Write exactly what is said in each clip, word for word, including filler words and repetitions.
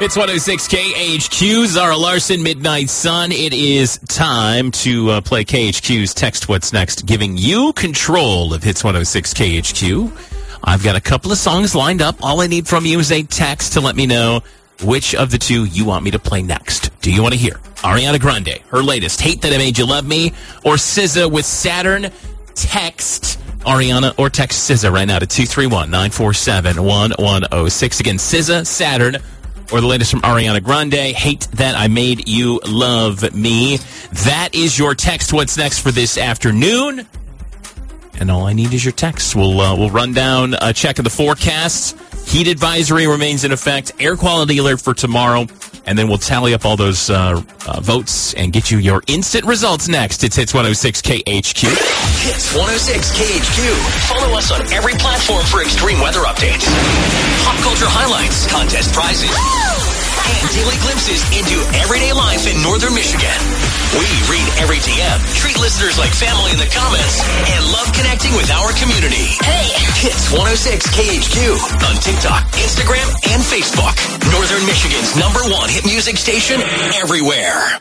It's one oh six K H Q, Zara Larson, Midnight Sun. It is time to uh, play K H Q's Text What's Next, giving you control of Hits one oh six K H Q. I've got a couple of songs lined up. All I need from you is a text to let me know which of the two you want me to play next. Do you want to hear Ariana Grande, her latest, Hate That I Made You Love Me, or S Z A with Saturn? Text Ariana or text S Z A right now to two three one, nine four seven, one one oh six. Again, S Z A, Saturn, or the latest from Ariana Grande, Hate That I Made You Love Me. That is your text What's Next for this afternoon. And all I need is your text. We'll, uh, we'll run down a check of the forecasts. Heat advisory remains in effect. Air quality alert for tomorrow. And then we'll tally up all those uh, uh, votes and get you your instant results next. It's Hits one oh six K H Q. Hits one oh six K H Q. Follow us on every platform for extreme weather updates, pop culture highlights, contest prizes, and daily glimpses into everyday life in northern Michigan. We read every D M, treat listeners like family in the comments, and love connecting with our community. Hey! Hits one oh six K H Q on TikTok, Instagram, and Facebook. Northern Michigan's number one hit music station everywhere.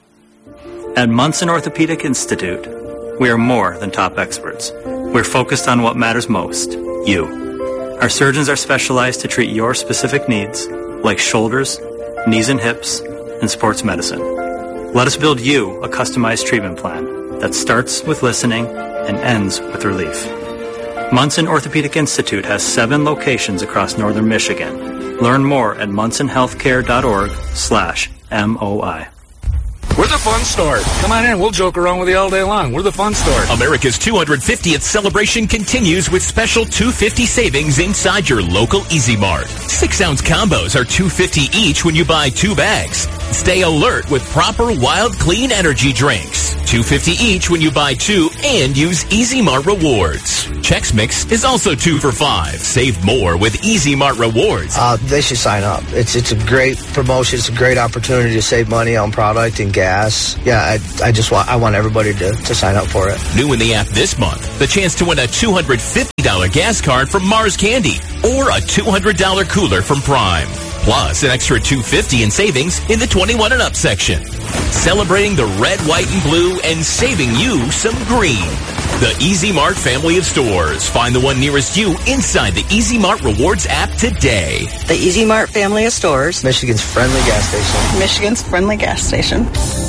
At Munson Orthopedic Institute, we are more than top experts. We're focused on what matters most, you. Our surgeons are specialized to treat your specific needs, like shoulders, knees and hips, and sports medicine. Let us build you a customized treatment plan that starts with listening and ends with relief. Munson Orthopedic Institute has seven locations across northern Michigan. Learn more at munson healthcare dot org slash M O I. We're the fun store. Come on in. We'll joke around with you all day long. We're the fun store. America's two hundred fiftieth celebration continues with special two hundred fifty savings inside your local Easy Mart. Six-ounce combos are two hundred fifty each when you buy two bags. Stay alert with proper Wild Clean energy drinks. two hundred fifty each when you buy two and use Easy Mart Rewards. Chex Mix is also two for five. Save more with Easy Mart Rewards. Uh, they should sign up. It's it's a great promotion. It's a great opportunity to save money on product and gas. Yeah, I, I just want I want everybody to, to sign up for it. New in the app this month, the chance to win a two hundred fifty dollars gas card from Mars Candy or a two hundred dollars cooler from Prime. Plus, an extra two hundred fifty dollars in savings in the twenty-one and up section. Celebrating the red, white, and blue and saving you some green. The Easy Mart family of stores. Find the one nearest you inside the Easy Mart Rewards app today. The Easy Mart family of stores. Michigan's friendly gas station. Michigan's friendly gas station.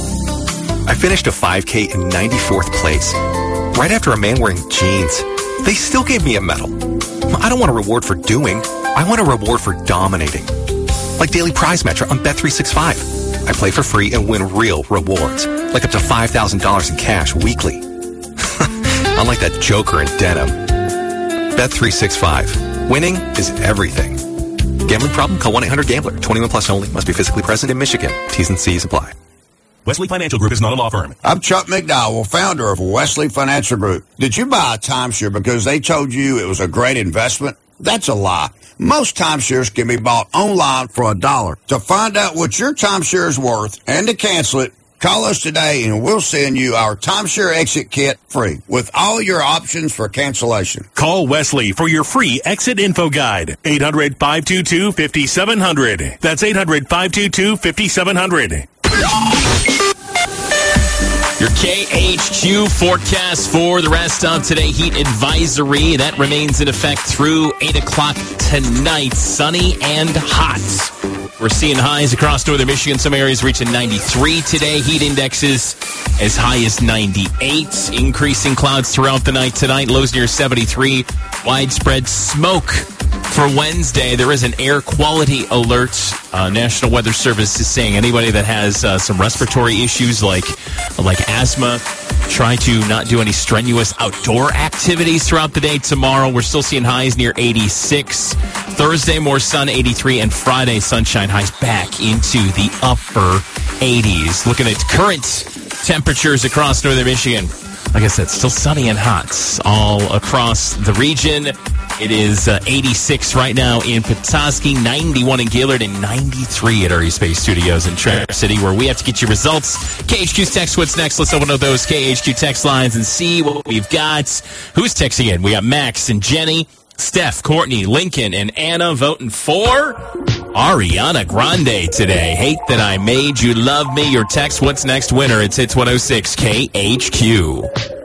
I finished a five K in ninety-fourth place. Right after a man wearing jeans. They still gave me a medal. I don't want a reward for doing. I want a reward for dominating. Like Daily Prize Match on Bet three sixty-five. I play for free and win real rewards, like up to five thousand dollars in cash weekly. Unlike that joker in denim. Bet three sixty-five. Winning is everything. Gambling problem? Call one eight hundred gambler. twenty-one plus only. Must be physically present in Michigan. T's and C's apply. Wesley Financial Group is not a law firm. I'm Chuck McDowell, founder of Wesley Financial Group. Did you buy a timeshare because they told you it was a great investment? That's a lie. Most timeshares can be bought online for a dollar. To find out what your timeshare is worth and to cancel it, call us today and we'll send you our timeshare exit kit free with all your options for cancellation. Call Wesley for your free exit info guide. eight hundred, five two two, five seven zero zero. That's eight hundred, five two two, five seven zero zero. Your K H Q forecast for the rest of today. Heat advisory. That remains in effect through eight o'clock tonight. Sunny and hot. We're seeing highs across northern Michigan. Some areas reaching ninety-three today. Heat indexes as high as ninety-eight. Increasing clouds throughout the night tonight. Lows near seventy-three. Widespread smoke. For Wednesday, there is an air quality alert. Uh, National Weather Service is saying anybody that has uh, some respiratory issues like like asthma, try to not do any strenuous outdoor activities throughout the day tomorrow. We're still seeing highs near eighty-six. Thursday, more sun, eighty-three. And Friday, sunshine highs back into the upper eighties. Looking at current temperatures across northern Michigan. Like I said, still sunny and hot all across the region. It is uh, eighty-six right now in Petoskey, ninety-one in Gaylord, and ninety-three at our East Bay Studios in Traverse City, where we have to get you results. K H Q's text what's next. Let's open up those K H Q text lines and see what we've got. Who's texting in? We got Max and Jenny, Steph, Courtney, Lincoln, and Anna voting for Ariana Grande today. Hate That I Made You Love Me. Your text, what's next winner? It's Hits one oh six K H Q.